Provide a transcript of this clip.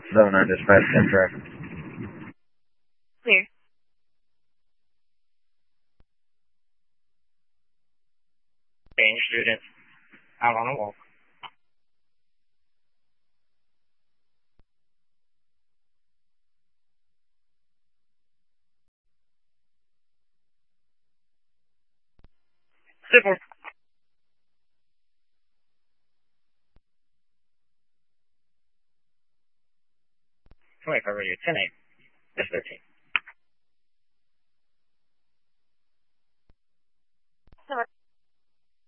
Zone 9 dispatch, confirm. Clear. Exchange student out on a walk. Civil. 25 radio 10-8. S13.